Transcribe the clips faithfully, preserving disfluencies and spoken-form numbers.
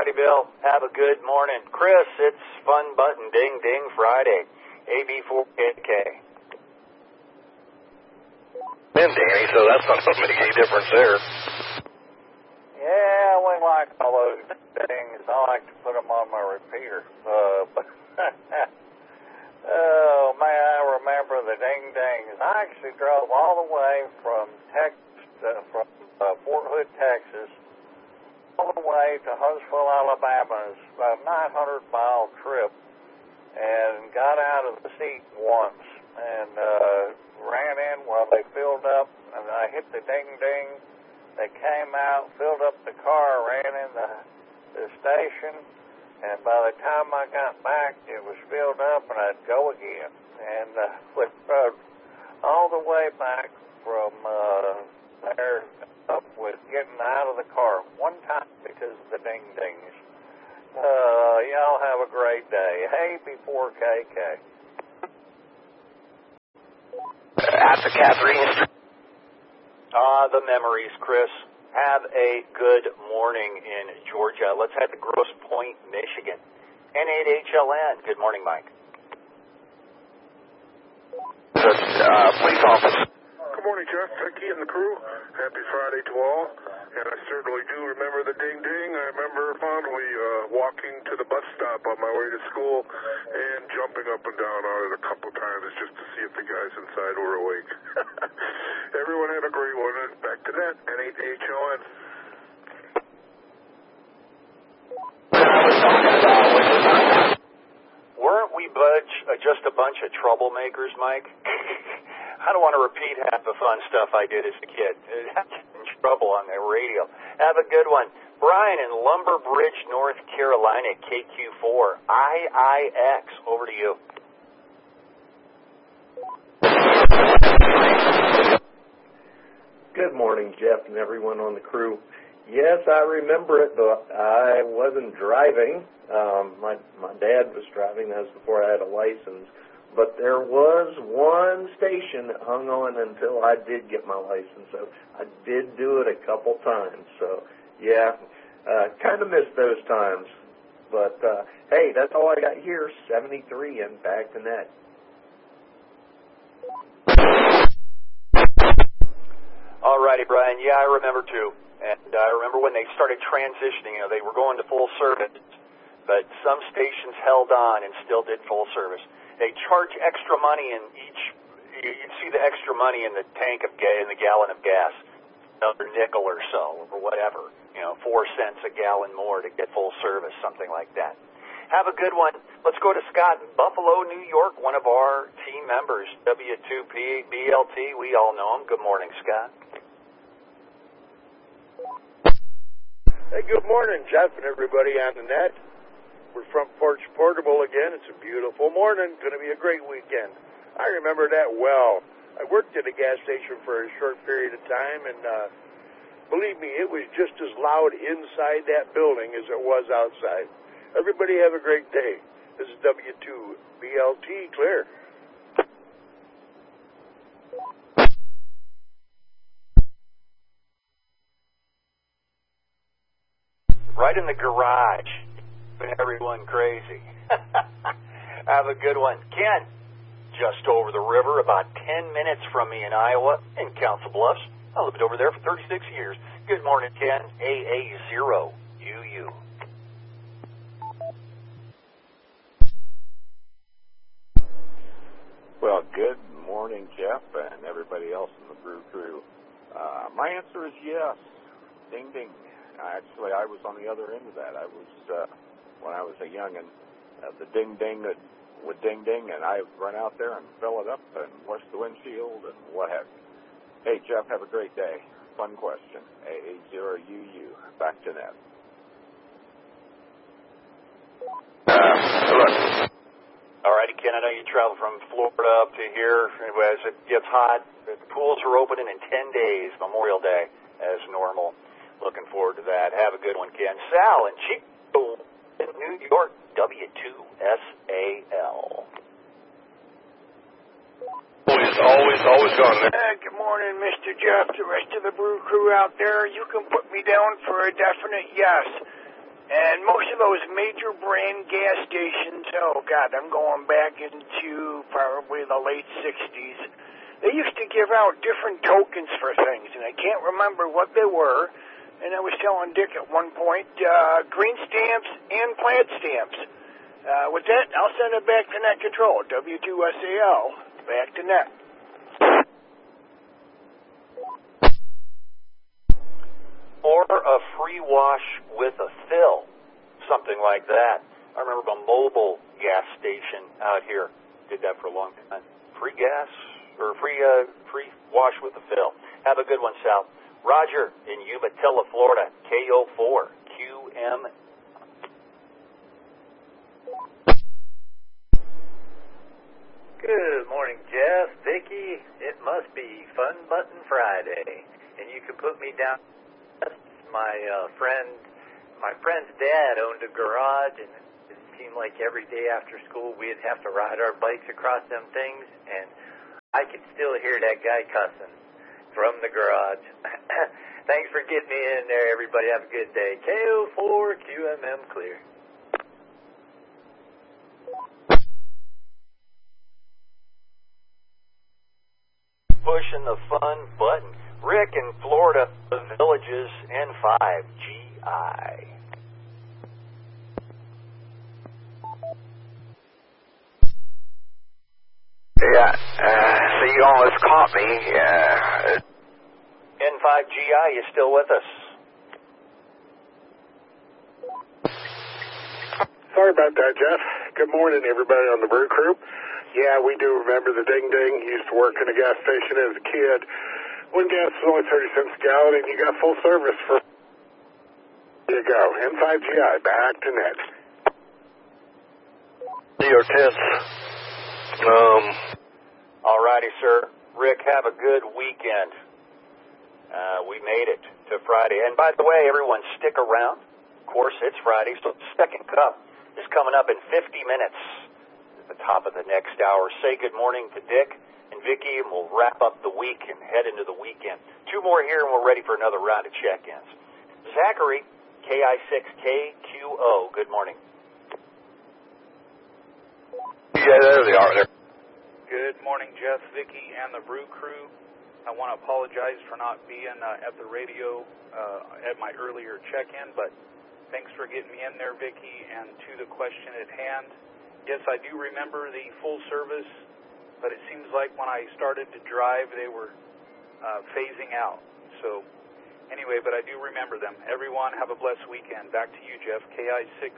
righty, Bill. Have a good morning. Chris, it's Fun Button Ding Ding Friday. A B four K K. And Danny, so that's not something to make any difference there. Yeah, we like all those things. I like to put them on my repeater. Uh, but oh, man, I remember the ding dings. I actually drove all the way from Texas, uh, from uh, Fort Hood, Texas, all the way to Huntsville, Alabama. It's about a nine hundred mile trip, and got out of the seat once and uh, ran in while they filled up, and I hit the ding ding. They came out, filled up the car, ran in the, the station, and by the time I got back, it was filled up, and I'd go again. And uh, with, uh, all the way back from uh, there up with getting out of the car one time because of the ding-dings. Uh, y'all have a great day. Hey, before K K. After Catherine. Ah, the memories, Chris. Have a good morning in Georgia. Let's head to Grosse Pointe, Michigan. N eight H L N. Good morning, Mike. Uh, police officer. Good morning, Jeff, Becky, and the crew. Happy Friday to all. And I certainly do remember the ding-ding. I remember fondly uh, walking to the bus stop on my way to school and jumping up and down on it a couple times just to see if the guys inside were awake. Everyone have a great one. And back to that, N eight H L N. Weren't we bunch, uh, just a bunch of troublemakers, Mike? I don't want to repeat half the fun stuff I did as a kid. In trouble on the radio. Have a good one. Brian in Lumber Bridge, North Carolina, K Q four, I I X. Over to you. Good morning, Jeff, and everyone on the crew. Yes, I remember it, but I wasn't driving. Um, my my dad was driving. That was before I had a license. But there was one station that hung on until I did get my license. So I did do it a couple times. So, yeah, uh, kind of missed those times. But, uh, hey, that's all I got here, seventy-three and back to net. All righty, Brian. Yeah, I remember, too. And I remember when they started transitioning, you know, they were going to full service. But some stations held on and still did full service. They charge extra money in each, you'd see the extra money in the tank of, in the gallon of gas, another nickel or so, or whatever, you know, four cents a gallon more to get full service, something like that. Have a good one. Let's go to Scott in Buffalo, New York, one of our team members, W two P B L T. We all know him. Good morning, Scott. Hey, good morning, Jeff and everybody on the net. We're from Porch Portable again. It's a beautiful morning. Going to be a great weekend. I remember that well. I worked at a gas station for a short period of time, and uh, believe me, it was just as loud inside that building as it was outside. Everybody have a great day. This is W two B L T, clear. Right in the garage. Everyone crazy. Have a good one. Ken, just over the river, about ten minutes from me in Iowa, in Council Bluffs. I lived over there for thirty-six years. Good morning, Ken. A A zero U U. Well, good morning, Jeff, and everybody else in the Brew Crew. Uh, my answer is yes. Ding, ding. Actually, I was on the other end of that. I was... Uh, when I was a young'un, uh, the ding-ding would, would ding-ding, and I would run out there and fill it up and wash the windshield and what have you. Hey, Jeff, have a great day. Fun question. A A zero U U. Back to net. Uh, look. All righty, Ken, I know you travel from Florida up to here. As it gets hot, the pools are opening in ten days, Memorial Day, as normal. Looking forward to that. Have a good one, Ken. Sal and Chico in New York, W two S A L. Always, always, always gone there. Uh, good morning, Mister Jeff, the rest of the Brew Crew out there. You can put me down for a definite yes. And most of those major brand gas stations, oh, God, I'm going back into probably the late sixties. They used to give out different tokens for things, and I can't remember what they were. And I was telling Dick at one point, uh, green stamps and plant stamps. Uh, with that, I'll send it back to Net Control, W two S A L, back to Net. Or a free wash with a fill, something like that. I remember a mobile gas station out here did that for a long time. Free gas or free uh, free wash with a fill. Have a good one, Sal. Roger in Umatilla, Florida, K O four Q M. Good morning, Jeff, Vicky. It must be Fun Button Friday, and you can put me down. My uh, friend, my friend's dad owned a garage, and it seemed like every day after school we'd have to ride our bikes across them things, and I could still hear that guy cussing from the garage. Thanks for getting me in there, everybody. Have a good day. K O four Q M M clear. Pushing the fun button. Rick in Florida, the Villages N five G I. Yeah, uh, so you almost caught me. Uh, N five G I, you still with us? Sorry about that, Jeff. Good morning, everybody on the Brew Crew. Yeah, we do remember the Ding Ding. He used to work in a gas station as a kid. When gas was only thirty cents a gallon, and you got full service for... There you go. N five G I, back to Net. New York tenth. Um... All righty, sir. Rick, have a good weekend. Uh, we made it to Friday. And by the way, everyone, stick around. Of course, it's Friday, so the second cup is coming up in fifty minutes at the top of the next hour. Say good morning to Dick and Vicky, and we'll wrap up the week and head into the weekend. Two more here, and we're ready for another round of check-ins. Zachary, K I six K Q O, good morning. Yeah, there they are. There. Good morning, Jeff, Vicky, and the Brew Crew. I want to apologize for not being uh, at the radio uh, at my earlier check-in, but thanks for getting me in there, Vicky. And to the question at hand, yes, I do remember the full service, but it seems like when I started to drive, they were uh, phasing out. So anyway, but I do remember them. Everyone, have a blessed weekend. Back to you, Jeff, K I six.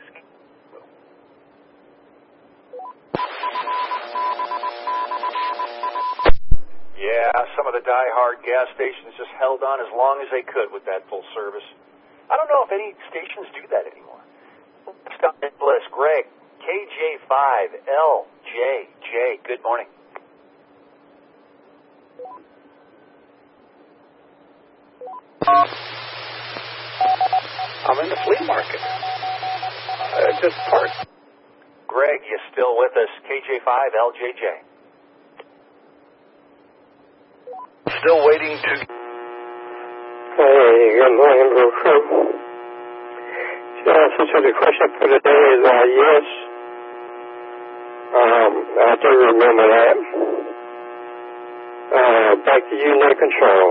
Yeah, some of the die-hard gas stations just held on as long as they could with that full service. I don't know if any stations do that anymore. Scott Bliss, Greg, K J five L J J, good morning. I'm in the flea market. Uh, just parked. Greg, you still with us? K J five L J J. Still waiting to... Hey, good morning, Brew Crew. The answer to the question for today is uh, yes. Um, I do remember that. Uh, back to you, Net Control.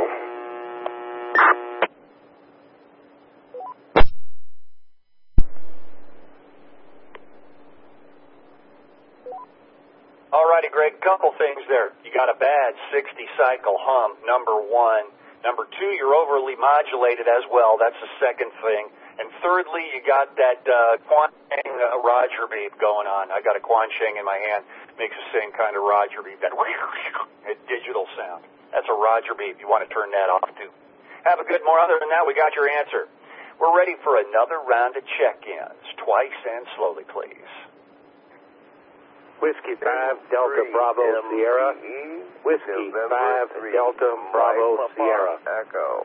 Alrighty, Greg, couple things there. You got a bad sixty cycle hump, number one. Number two, you're overly modulated as well. That's the second thing. And thirdly, you got that uh, Quansheng uh, Roger beep going on. I got a Quansheng in my hand. Makes the same kind of Roger beep, that digital sound. That's a Roger beep. You want to turn that off, too. Have a good morning. Other than that, we got your answer. We're ready for another round of check-ins. Twice and slowly, please. Whiskey five Delta Bravo Sierra. Whiskey five Delta Bravo Sierra. Echo.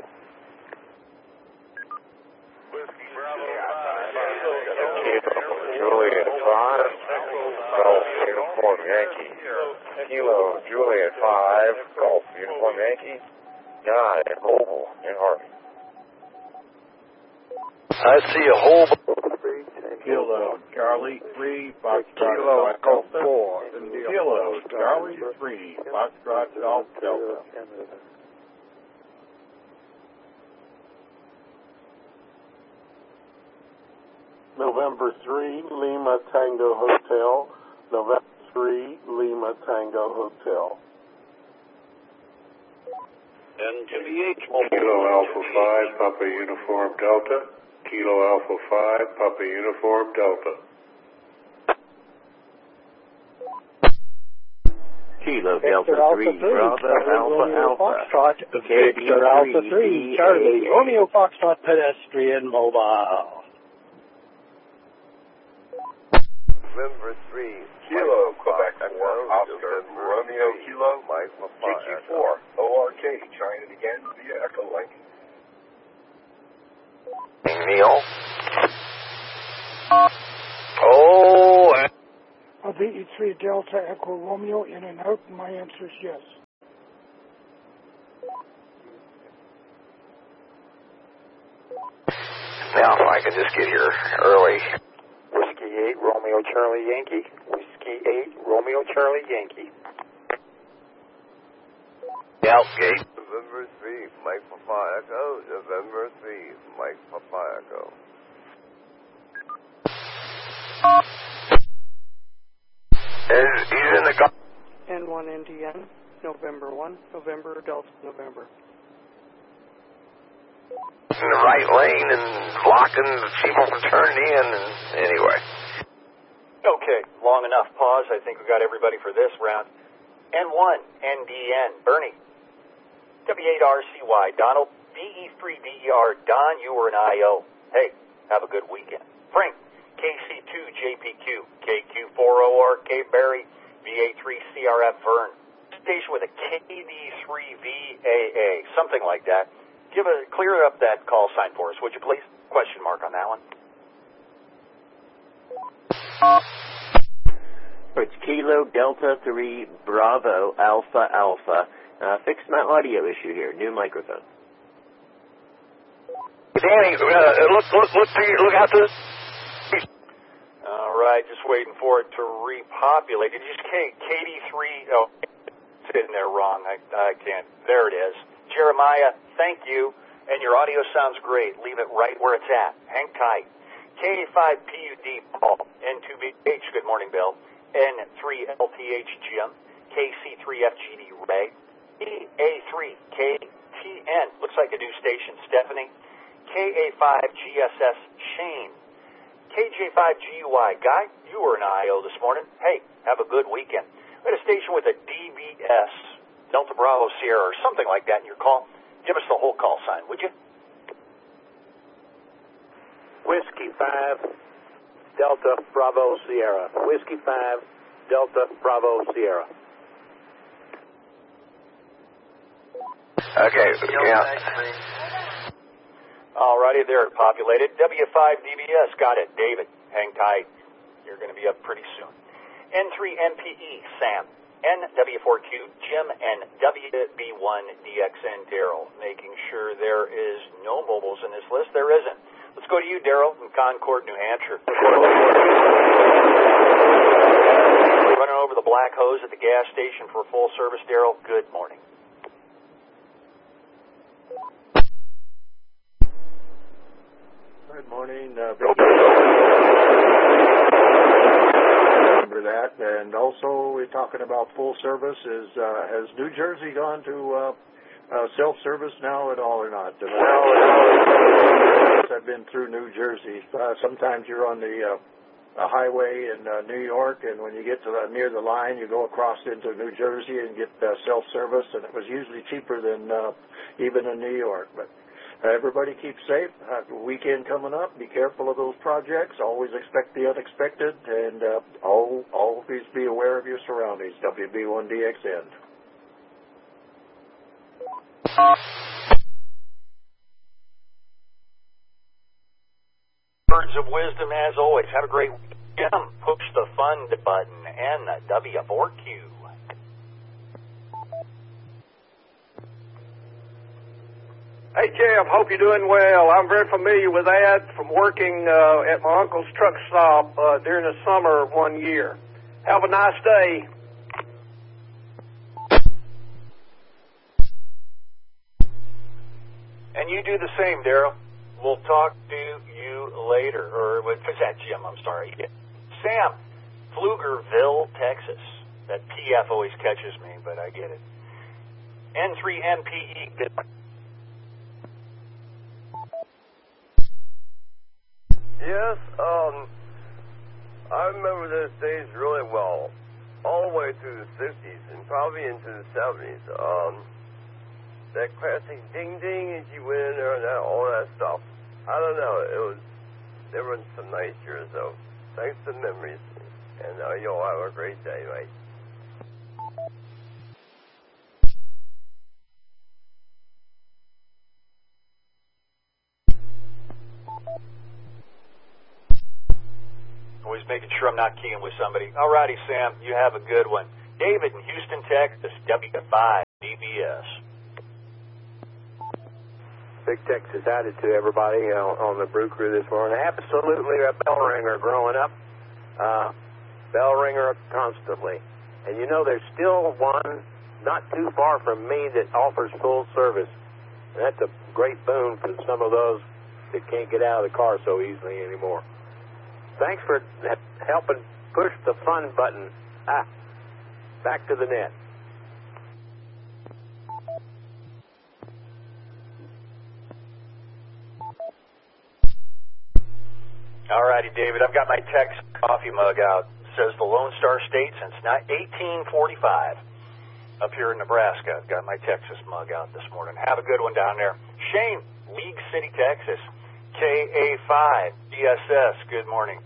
Whiskey Bravo five. Juliet five. Golf Uniform Yankee. Kilo Juliet five. Golf Uniform Yankee. Guy at Oval in Harvey. I see a whole... Kilo Charlie three, Foxtrot Kilo Golf Echo Delta. four. Kilo Charlie three, Foxtrot Golf Delta. November three, Lima Tango Hotel. November three, Lima Tango Hotel. N G B H. Kilo Alpha five, Papa Uniform Delta. Kilo Alpha five, Papa Uniform Delta. Kilo Delta three, Bravo Alpha Alpha. Foxtrot, Victor Alpha three, Charlie, Romeo Foxtrot Pedestrian Mobile. November three, Kilo, Quebec four, Oscar, Romeo Kilo, Mike K Q four, O R K, trying it again via Echo Link. Neil. Oh, A V E three Delta Echo Romeo, in and out, and my answer is yes. now if I can just get here early. Whiskey eight, Romeo Charlie Yankee. Whiskey eight, Romeo Charlie Yankee. Outgate. November three, Mike Papa Echo. November three, Mike Papa Echo. Is, he's in the car. N one N D N, November one, November Delta, November. In the right lane and blocking people from turning in, and anyway. Okay, long enough pause. I think we got everybody for this round. N one N D N, Bernie. W eight R C Y, Donald. B E three D E R, Don, you were an I O. Hey, have a good weekend. Frank. K C two J P Q, K Q four O R K Barry, V A three C R F Vern. Station with a K D three V A A, something like that. Give a clear up that call sign for us, would you please? Question mark on that one. It's Kilo Delta three, Bravo Alpha Alpha. Uh, fix my audio issue here. New microphone. Danny, uh, look, look, look, look out to this. All right, just waiting for it to repopulate. Did you just K D three? Oh, it's sitting there wrong. I, I can't. There it is. Jeremiah, thank you. And your audio sounds great. Leave it right where it's at. Hang tight. K A five P U D, Paul. N two B H, good morning, Bill. N three L T H, Jim. K C three F G D, Ray. E A three K T N, looks like a new station, Stephanie. K A five G S S, Shane. K J five G U I, Guy, you were an I O this morning. Hey, have a good weekend. We had a station with a D B S, Delta Bravo Sierra, or something like that in your call. Give us the whole call sign, would you? Whiskey five, Delta Bravo Sierra. Whiskey five, Delta Bravo Sierra. Okay, yeah. All righty, there it populated. W five D B S, got it. David, hang tight. You're going to be up pretty soon. N three M P E, Sam. N W four Q, Jim, and W B one D X N, Daryl. Making sure there is no mobiles in this list. There isn't. Let's go to you, Daryl, in Concord, New Hampshire. Running over the black hose at the gas station for full service, Daryl. Good morning. Good morning, uh, remember that, and also we're talking about full service. Is uh, has New Jersey gone to uh, uh, self-service now at all or not? I've been through New Jersey. Uh, sometimes you're on the uh, highway in uh, New York, and when you get to the, near the line, you go across into New Jersey and get uh, self-service, and it was usually cheaper than uh, even in New York, but. Uh, everybody keep safe. Have a weekend coming up. Be careful of those projects. Always expect the unexpected, and uh, all, always be aware of your surroundings. W B one D X N. Words of wisdom, as always. Have a great weekend. Push the fund button and the W four Q. Hey, Jeff, hope you're doing well. I'm very familiar with that from working uh, at my uncle's truck stop uh, during the summer one year. Have a nice day. And you do the same, Daryl. We'll talk to you later. Or, what's that, Jim? I'm sorry. Sam, Pflugerville, Texas. That P F always catches me, but I get it. N three M P E. Yes, um, I remember those days really well, all the way through the fifties and probably into the seventies. Um, that classic ding ding as you went in there and that, all that stuff. I don't know, it was, there were some nice years though. Thanks for the memories, and uh, you'll have a great day, mate. Always making sure I'm not keying with somebody. All righty, Sam, you have a good one. David in Houston, Texas, W five D B S. Big Texas attitude, everybody, uh, on the Brew Crew this morning. Absolutely a bell ringer growing up. Uh, bell ringer constantly. And you know, there's still one not too far from me that offers full service. And that's a great boon for some of those that can't get out of the car so easily anymore. Thanks for helping push the fun button. Ah, back to the net. All righty, David. I've got my Texas coffee mug out. It says the Lone Star State since eighteen forty-five. Up here in Nebraska, I've got my Texas mug out this morning. Have a good one down there. Shane, League City, Texas. K A five, D S S, good morning.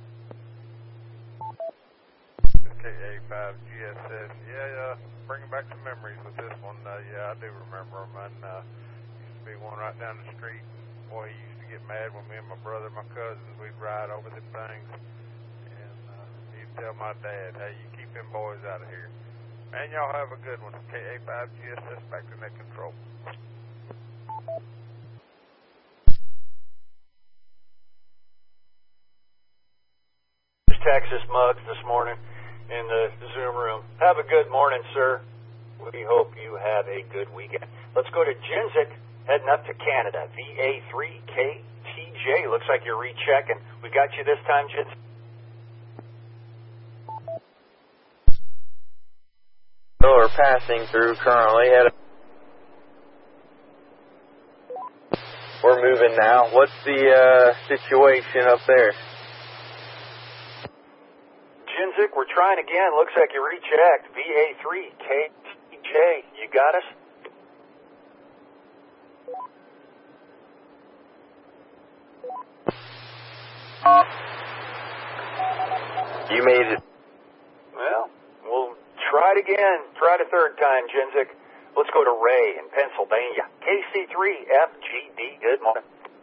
K A five, G S S, yeah, yeah, bringing back some memories with this one. Uh, yeah, I do remember them, and uh, used to be one right down the street. Boy, he used to get mad when me and my brother, my cousins, we'd ride over the things, and uh, he'd tell my dad, hey, you keep them boys out of here. Man, y'all have a good one. K A five, G S S, back to net control. Texas mugs this morning in the Zoom room. Have a good morning, sir. We hope you have a good weekend. Let's go to Jinzik, heading up to Canada. V A three K T J. Looks like you're rechecking. We got you this time, Jinzik. Are passing through currently. At a We're moving now. What's the uh, situation up there? Jinzik, we're trying again. Looks like you rechecked. V A three K T J. You got us? You made it. Well, we'll try it again. Try it a third time, Jinzik. Let's go to Ray in Pennsylvania. K C three F G D. Good morning.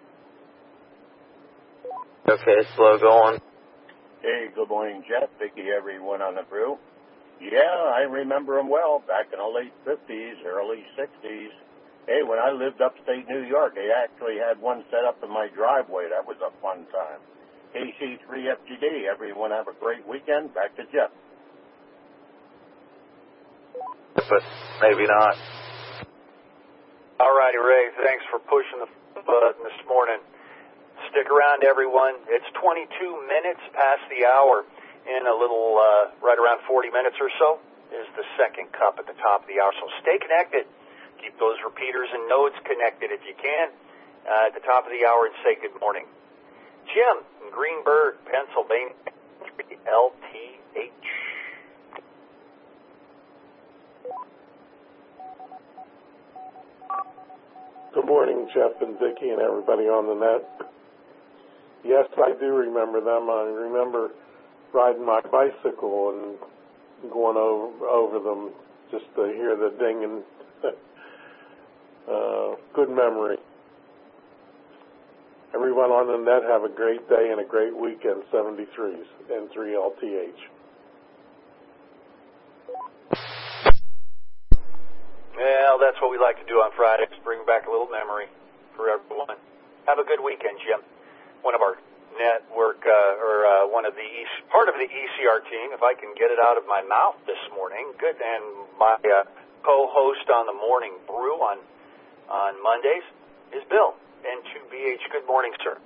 Okay, slow going. Hey, good morning, Jeff, Vicki, everyone on the brew. Yeah, I remember them well, back in the late fifties, early sixties. Hey, when I lived upstate New York, they actually had one set up in my driveway. That was a fun time. K C three F G D, everyone have a great weekend. Back to Jeff. But maybe not. All righty, Ray, thanks for pushing the button this morning. Stick around, everyone. It's twenty-two minutes past the hour. In a little, uh, right around forty minutes or so, is the second cup at the top of the hour. So stay connected. Keep those repeaters and nodes connected if you can uh, at the top of the hour and say good morning. Jim in Greenburgh, Pennsylvania, L T H. Good morning, Jeff and Vicki and everybody on the net. Yes, I do remember them. I remember riding my bicycle and going over, over them just to hear the dinging. uh, good memory. Everyone on the net have a great day and a great weekend. seventy-threes and three L T H. Yeah, Well, that's what we like to do on Fridays, bring back a little memory for everyone. Have a good weekend, Jim. One of our network, uh, or uh, one of the E C, part of the E C R team, if I can get it out of my mouth this morning. Good, and my uh, co-host on the Morning Brew on on Mondays is Bill, N two B H. Good morning, sir.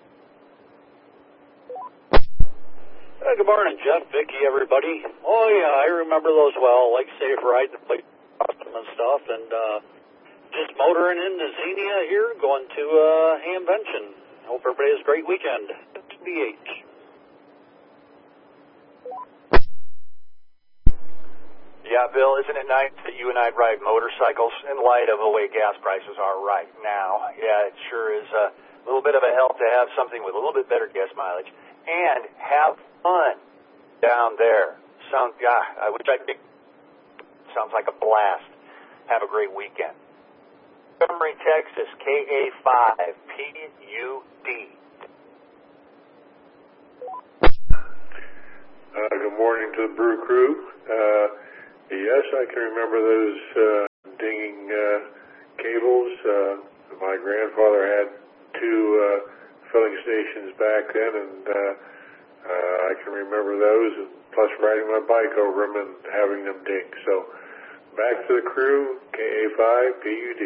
Uh, good morning, Jeff, Vicky, everybody. Oh, yeah, I remember those well. Like, say, riding the plate and stuff, and uh, just motoring into Xenia here, going to uh, Hamvention. Hope everybody has a great weekend. B H. Yeah, Bill, isn't it nice that you and I ride motorcycles in light of the way gas prices are right now? Yeah, it sure is a little bit of a help to have something with a little bit better gas mileage and have fun down there. Sound, yeah, I wish I could. Sounds like a blast. Have a great weekend. Montgomery, Texas, K A five P U D. Uh, good morning to the Brew Crew. Uh, yes, I can remember those uh, dinging uh, cables. Uh, my grandfather had two uh, filling stations back then, and uh, uh, I can remember those, and plus riding my bike over them and having them ding. So, back to the crew, K A five P U D.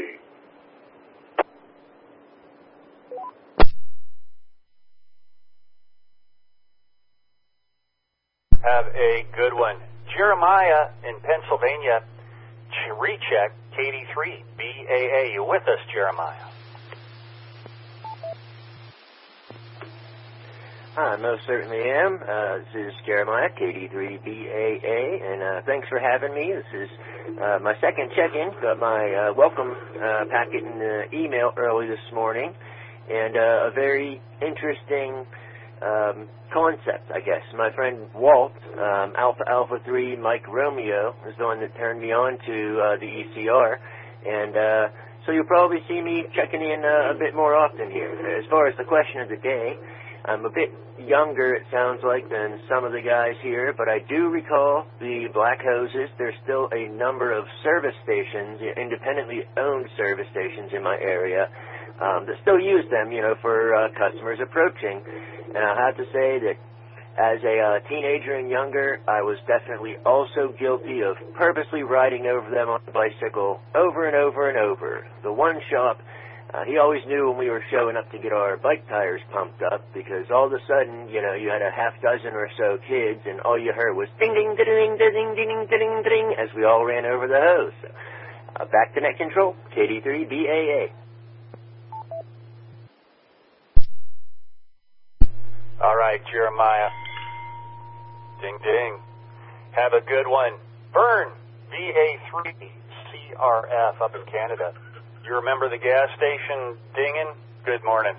Have a good one. Jeremiah in Pennsylvania, recheck K D three B A A. You with us, Jeremiah? I most certainly am. Uh, this is Jeremiah, K D three B A A, and uh, thanks for having me. This is uh, my second check-in. Got my uh, welcome uh, packet in the email early this morning, and uh, a very interesting um, concept, I guess. My friend Walt, um, Alpha Alpha three Mike Romeo, is the one that turned me on to uh, the E C R, and uh, so you'll probably see me checking in uh, a bit more often here. As far as the question of the day, I'm a bit younger, it sounds like, than some of the guys here, but I do recall the Black Hoses. There's still a number of service stations, independently owned service stations in my area um, that still use them, you know, for uh, customers approaching. And I have to say that as a uh, teenager and younger, I was definitely also guilty of purposely riding over them on the bicycle over and over and over. The one shop, uh, he always knew when we were showing up to get our bike tires pumped up, because all of a sudden, you know, you had a half dozen or so kids, and all you heard was ding, ding, ding, ding, ding, ding, ding, ding, as we all ran over the hose. So, uh, back to net control, K D three B A A. All right, Jeremiah. Ding, ding. Have a good one. Vern, V A three C R F up in Canada. You remember the gas station dinging? Good morning.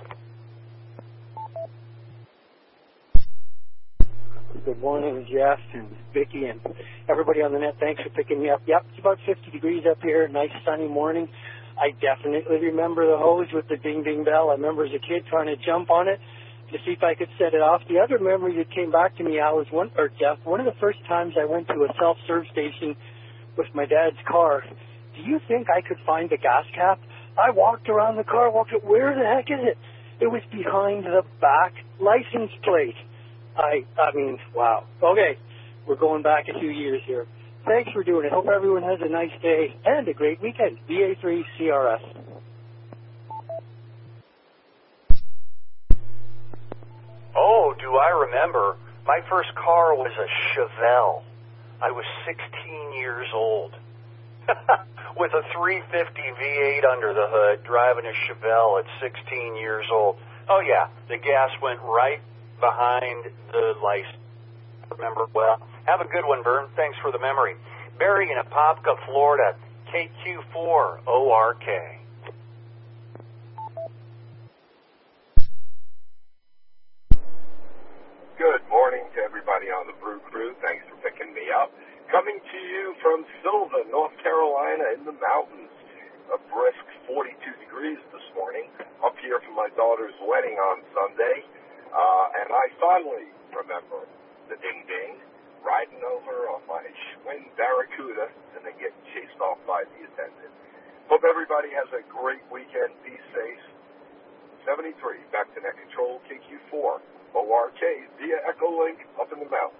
Good morning, Jeff and Vicki and everybody on the net. Thanks for picking me up. Yep, it's about fifty degrees up here. Nice sunny morning. I definitely remember the hose with the ding-ding bell. I remember as a kid trying to jump on it to see if I could set it off. The other memory that came back to me, Al, was one, or Jeff, one of the first times I went to a self-serve station with my dad's car. Do you think I could find the gas cap? I walked around the car, walked it. Where the heck is it? It was behind the back license plate. I, I mean, wow. Okay, we're going back a few years here. Thanks for doing it. Hope everyone has a nice day and a great weekend. V A three C R S. Oh, do I remember? My first car was a Chevelle. I was sixteen years old. With a three fifty V eight under the hood, driving a Chevelle at sixteen years old. Oh, yeah, the gas went right behind the license. Remember well. Have a good one, Vern. Thanks for the memory. Barry in Apopka, Florida, K Q four O R K. Good morning to everybody on the Brew Crew. Thanks for picking me up. Coming to you from Silva, North Carolina, in the mountains. A brisk forty-two degrees this morning. Up here for my daughter's wedding on Sunday. Uh, and I fondly remember the ding-ding, riding over on my Schwinn Barracuda, and then getting chased off by the attendant. Hope everybody has a great weekend. Be safe. seventy-three, back to net control, K Q four, O R K, via Echolink up in the mountains.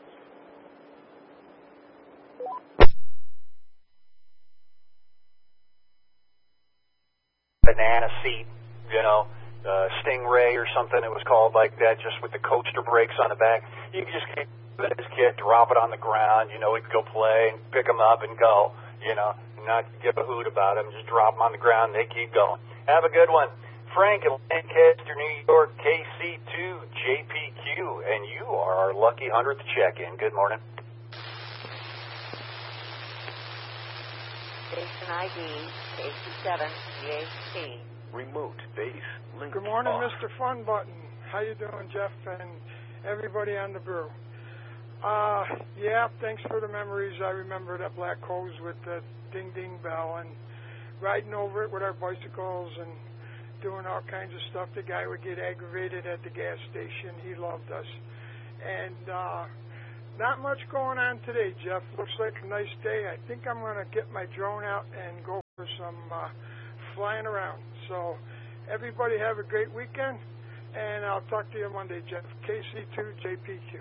Banana seat, you know, uh, Stingray or something. It was called like that, just with the coaster brakes on the back. You could just get this kid, drop it on the ground, you know, he'd go play and pick him up and go, you know, and not give a hoot about him. Just drop him on the ground and they keep going. Have a good one. Frank in Lancaster, New York, K C two, J P Q, and you are our lucky hundredth check-in. Good morning. Station I D, K C seven, G H T. Remote base link. Good morning, off. Mister Fun Button. How you doing, Jeff, and everybody on the brew? Uh, yeah, thanks for the memories. I remember that Black Hose with the ding-ding bell and riding over it with our bicycles and doing all kinds of stuff. The guy would get aggravated at the gas station. He loved us. And uh, not much going on today, Jeff. Looks like a nice day. I think I'm going to get my drone out and go for some uh, flying around. So everybody have a great weekend, and I'll talk to you Monday, Jeff. K C two, J P Q.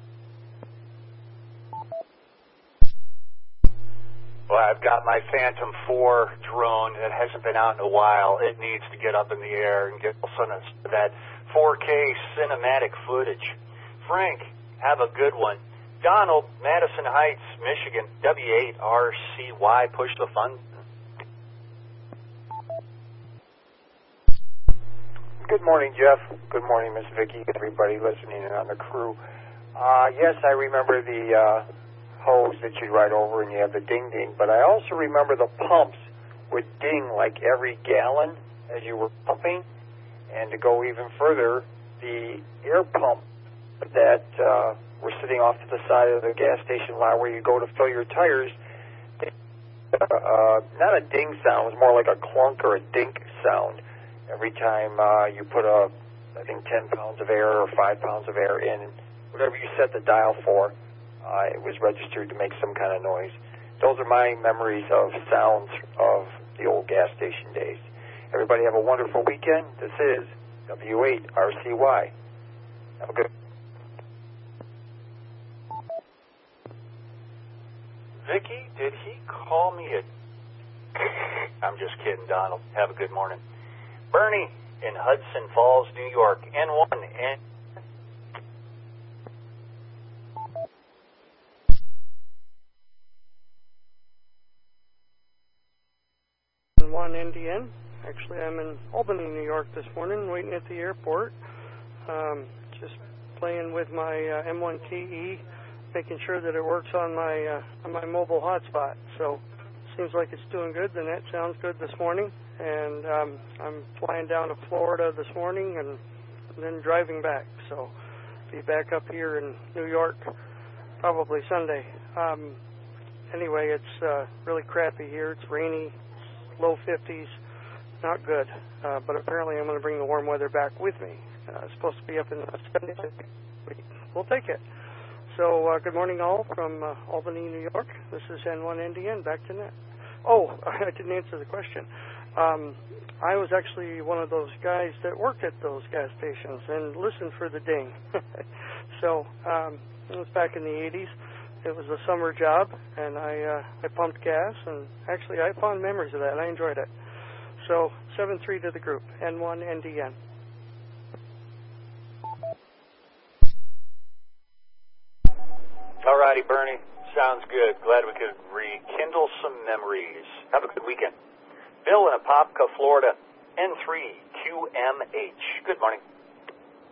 Well, I've got my Phantom four drone that hasn't been out in a while. It needs to get up in the air and get some of that four K cinematic footage. Frank, have a good one. Donald, Madison Heights, Michigan, W eight R C Y, push the fun. Good morning, Jeff. Good morning, Miss Vicki, everybody listening in on the crew. Uh, yes, I remember the uh, hose that you'd ride over and you have the ding-ding, but I also remember the pumps would ding like every gallon as you were pumping. And to go even further, the air pump that uh, were sitting off to the side of the gas station lot where you go to fill your tires, they, uh, uh, not a ding sound, it was more like a clunk or a dink sound. Every time uh, you put a, I think, ten pounds of air or five pounds of air in, whatever you set the dial for, uh, it was registered to make some kind of noise. Those are my memories of sounds of the old gas station days. Everybody have a wonderful weekend. This is W eight R C Y. Have a good Vicky, did he call me a... I'm just kidding, Donald. Have a good morning. Bernie in Hudson Falls, New York, N one, N... N one Indian. Actually, I'm in Albany, New York this morning, waiting at the airport. Um, just playing with my uh, M one T E, making sure that it works on my uh, on my mobile hotspot. So, seems like it's doing good. The net sounds good this morning. And um, I'm flying down to Florida this morning and, and then driving back. So be back up here in New York probably Sunday. Um, anyway, it's uh, really crappy here. It's rainy, low fifties, not good. Uh, but apparently I'm going to bring the warm weather back with me. Uh, it's supposed to be up in the seventies. We'll take it. So uh, good morning all from uh, Albany, New York. This is N one Indian, back to net. Oh, I didn't answer the question. Um, I was actually one of those guys that worked at those gas stations and listened for the ding. so um, it was back in the eighties. It was a summer job, and I uh, I pumped gas, and actually I have fond memories of that. I enjoyed it. So seven three to the group, N one N D N. All righty, Bernie. Sounds good. Glad we could rekindle some memories. Have a good weekend. Bill in Apopka, Florida, N three Q M H. Good morning.